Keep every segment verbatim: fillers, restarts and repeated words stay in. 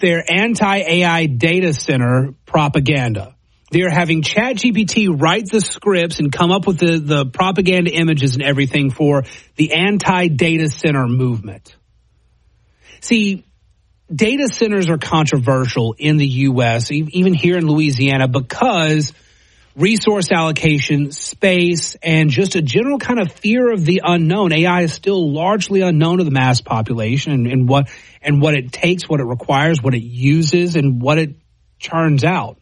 their anti-A I data center propaganda. They're having ChatGPT write the scripts and come up with the, the propaganda images and everything for the anti-data center movement. See, data centers are controversial in the U S, even here in Louisiana, because resource allocation, space, and just a general kind of fear of the unknown. A I is still largely unknown to the mass population, and, and what and what it takes, what it requires, what it uses, and what it churns out.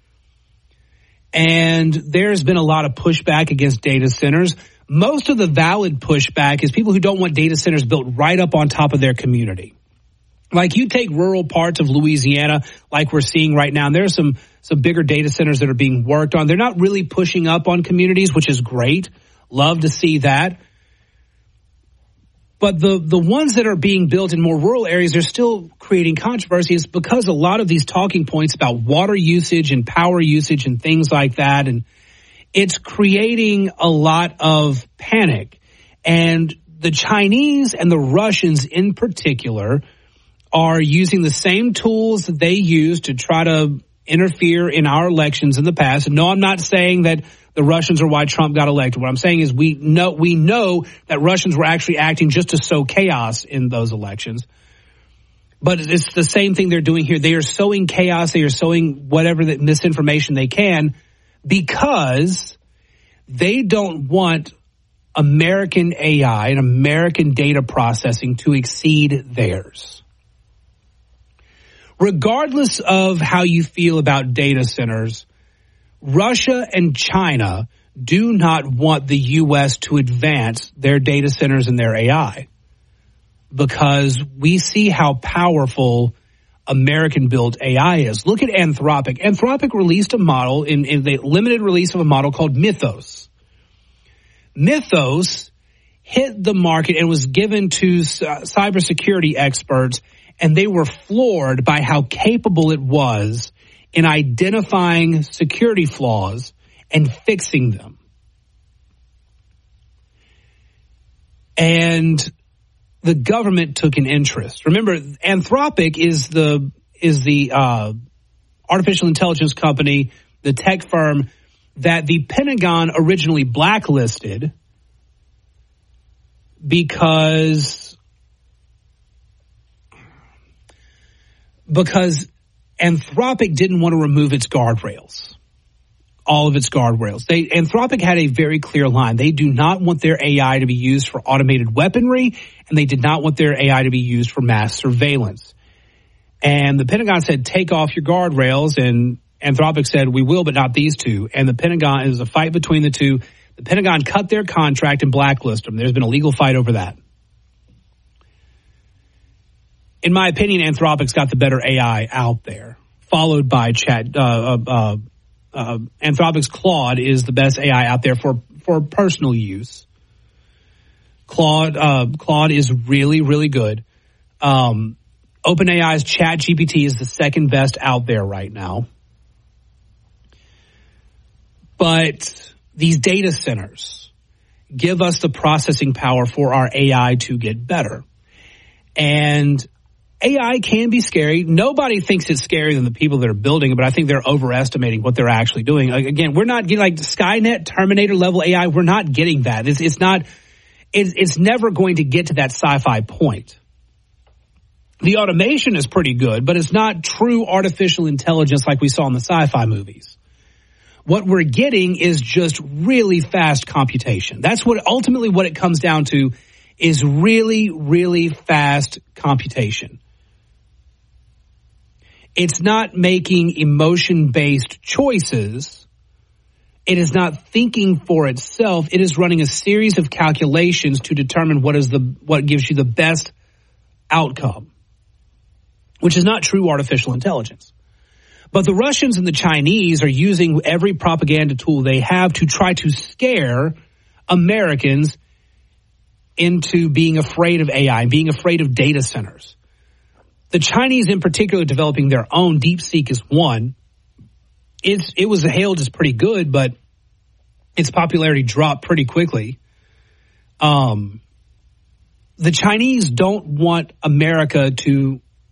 And there's been a lot of pushback against data centers. Most of the valid pushback is people who don't want data centers built right up on top of their community. Like, you take rural parts of Louisiana, like we're seeing right now, and there's some some bigger data centers that are being worked on. They're not really pushing up on communities, which is great. Love to see that. But the, the ones that are being built in more rural areas are still creating controversy. It's because a lot of these talking points about water usage and power usage and things like that, and it's creating a lot of panic. And the Chinese and the Russians in particular are using the same tools that they use to try to interfere in our elections in the past. And no, I'm not saying that the Russians are why Trump got elected. What I'm saying is we know we know that Russians were actually acting just to sow chaos in those elections. But it's the same thing they're doing here. They are sowing chaos. They are sowing whatever that misinformation they can, because they don't want American A I and American data processing to exceed theirs. Regardless of how you feel about data centers, Russia and China do not want the U S to advance their data centers and their A I, because we see how powerful American-built A I is. Look at Anthropic. Anthropic released a model in, in the limited release of a model called Mythos. Mythos hit the market and was given to uh, cybersecurity experts, and they were floored by how capable it was in identifying security flaws and fixing them. And the government took an interest. Remember, Anthropic is the is the uh, artificial intelligence company, the tech firm that the Pentagon originally blacklisted because because Anthropic didn't want to remove its guardrails, all of its guardrails. They, Anthropic had a very clear line. They do not want their A I to be used for automated weaponry, and they did not want their A I to be used for mass surveillance. And the Pentagon said, take off your guardrails, and Anthropic said, we will, but not these two. And the Pentagon, it was a fight between the two. The Pentagon cut their contract and blacklisted them. There's been a legal fight over that. In my opinion, Anthropic's got the better A I out there, followed by Chat. Uh, uh, uh, Anthropic's Claude is the best A I out there for, for personal use. Claude uh, Claude is really, really good. Um, OpenAI's ChatGPT is the second best out there right now. But these data centers give us the processing power for our A I to get better. And A I can be scary. Nobody thinks it's scarier than the people that are building it, but I think they're overestimating what they're actually doing. Again, we're not getting like Skynet, Terminator level A I. We're not getting that. It's, it's not, it's, it's never going to get to that sci-fi point. The automation is pretty good, but it's not true artificial intelligence like we saw in the sci-fi movies. What we're getting is just really fast computation. That's what ultimately what it comes down to, is really, really fast computation. It's not making emotion-based choices. It is not thinking for itself. It is running a series of calculations to determine what is the what gives you the best outcome, which is not true artificial intelligence. But the Russians and the Chinese are using every propaganda tool they have to try to scare Americans into being afraid of A I, being afraid of data centers. The Chinese in particular developing their own. DeepSeek is one. It's, it was hailed as pretty good, but its popularity dropped pretty quickly. Um, the Chinese don't want America to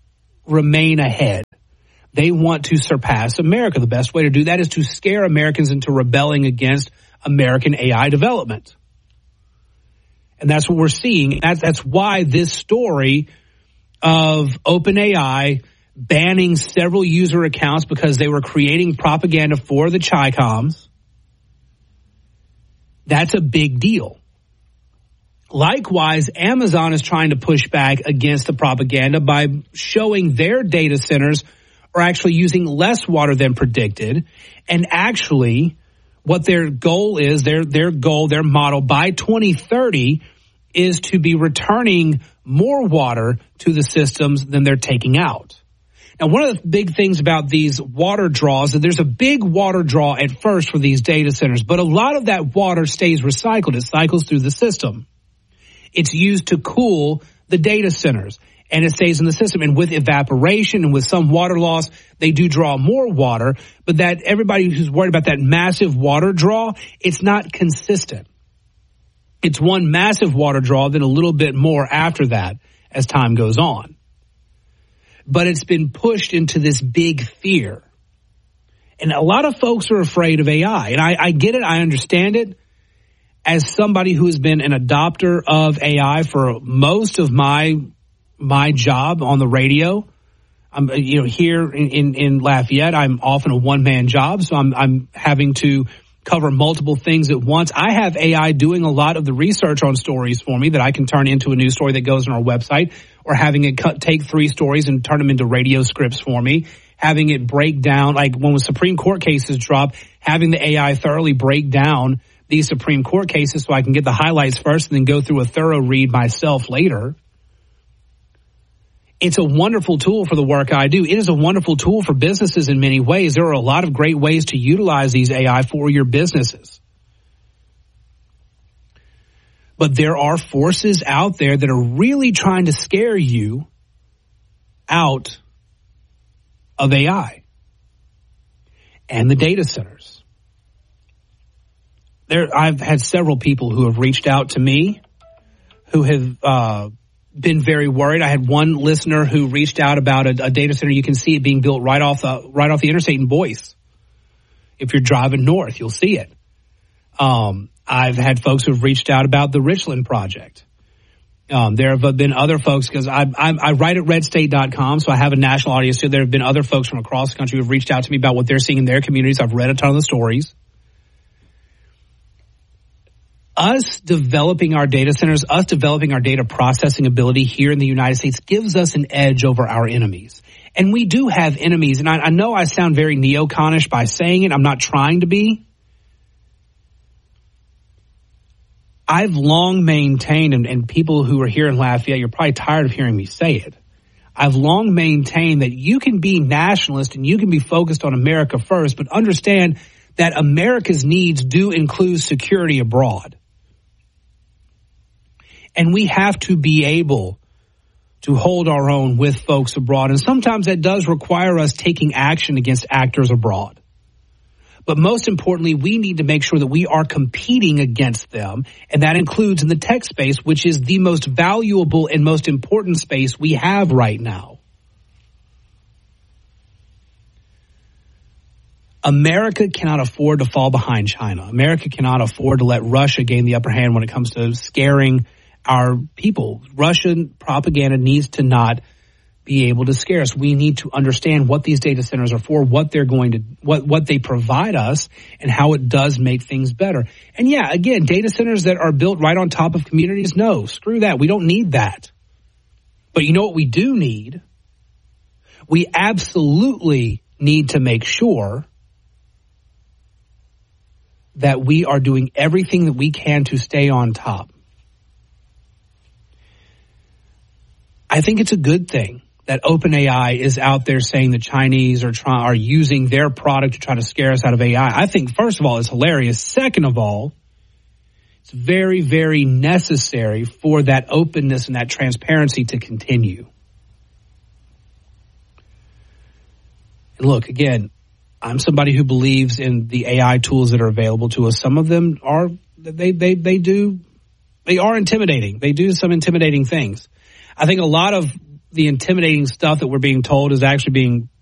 remain ahead. They want to surpass America. The best way to do that is to scare Americans into rebelling against American A I development. And that's what we're seeing. That's, that's why this story of OpenAI banning several user accounts because they were creating propaganda for the Chi-Coms, that's a big deal. Likewise, Amazon is trying to push back against the propaganda by showing their data centers are actually using less water than predicted. And actually, what their goal is, their their goal, their model by twenty thirty is to be returning more water to the systems than they're taking out. Now, one of the big things about these water draws is that there's a big water draw at first for these data centers, but a lot of that water stays recycled. It cycles through the system. It's used to cool the data centers, and it stays in the system. And with evaporation and with some water loss, they do draw more water, but that everybody who's worried about that massive water draw, it's not consistent. It's one massive water draw, then a little bit more after that as time goes on. But it's been pushed into this big fear. And a lot of folks are afraid of A I. And I, I get it. I understand it. As somebody who has been an adopter of A I for most of my my job on the radio, I'm you know here in, in, in Lafayette, I'm often a one-man job, so I'm I'm having to cover multiple things at once. I have A I doing a lot of the research on stories for me that I can turn into a news story that goes on our website, or having it cut, take three stories and turn them into radio scripts for me, having it break down, like when the Supreme Court cases drop, having the A I thoroughly break down these Supreme Court cases so I can get the highlights first and then go through a thorough read myself later. It's a wonderful tool for the work I do. It is a wonderful tool for businesses in many ways. There are a lot of great ways to utilize these A I for your businesses. But there are forces out there that are really trying to scare you out of A I and the data centers. There, I've had several people who have reached out to me who have uh, been very worried. I had one listener who reached out about a, a data center. You can see it being built right off the right off the interstate in Boise. If you're driving north, you'll see it. Um, I've had folks who've reached out about the Richland project. Um, there have been other folks, because I, I, I write at red state dot com, so I have a national audience. So there have been other folks from across the country who have reached out to me about what they're seeing in their communities. I've read a ton of the stories. Us developing our data centers, us developing our data processing ability here in the United States gives us an edge over our enemies. And we do have enemies. And I, I know I sound very neoconish by saying it. I'm not trying to be. I've long maintained, and, and people who are here in Lafayette, you're probably tired of hearing me say it. I've long maintained that you can be nationalist and you can be focused on America first, but understand that America's needs do include security abroad. And we have to be able to hold our own with folks abroad. And sometimes that does require us taking action against actors abroad. But most importantly, we need to make sure that we are competing against them. And that includes in the tech space, which is the most valuable and most important space we have right now. America cannot afford to fall behind China. America cannot afford to let Russia gain the upper hand when it comes to scaring our people. Russian propaganda needs to not be able to scare us. We need to understand what these data centers are for, what they're going to, what, what they provide us, and how it does make things better. And yeah, again, data centers that are built right on top of communities, no, screw that. We don't need that. But you know what we do need? We absolutely need to make sure that we are doing everything that we can to stay on top. I think it's a good thing that OpenAI is out there saying the Chinese are trying are using their product to try to scare us out of A I. I think, first of all, it's hilarious. Second of all, it's very, very necessary for that openness and that transparency to continue. And look, again, I'm somebody who believes in the A I tools that are available to us. Some of them are, they, they, they do, they are intimidating. They do some intimidating things. I think a lot of the intimidating stuff that we're being told is actually being